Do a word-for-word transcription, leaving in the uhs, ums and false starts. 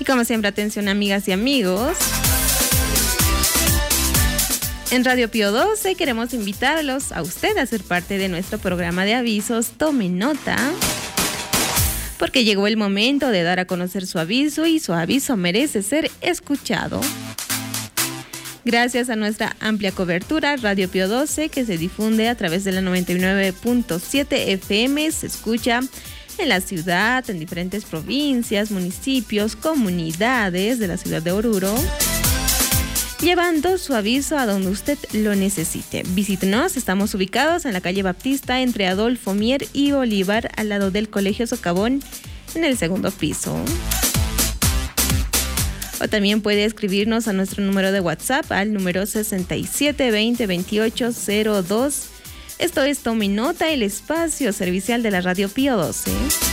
como siempre, atención amigas y amigos. En Radio Pío doce queremos invitarlos a usted a ser parte de nuestro programa de avisos Tome Nota, porque llegó el momento de dar a conocer su aviso y su aviso merece ser escuchado. Gracias a nuestra amplia cobertura, Radio Pío doce, que se difunde a través de la noventa y nueve punto siete F M, se escucha en la ciudad, en diferentes provincias, municipios, comunidades de la ciudad de Oruro, llevando su aviso a donde usted lo necesite. Visítenos, estamos ubicados en la calle Baptista, entre Adolfo Mier y Bolívar, al lado del Colegio Socavón, en el segundo piso. O también puede escribirnos a nuestro número de WhatsApp al número sesenta y siete veinte veintiocho cero dos. Esto es Tome Nota, el espacio servicial de la Radio Pío doce.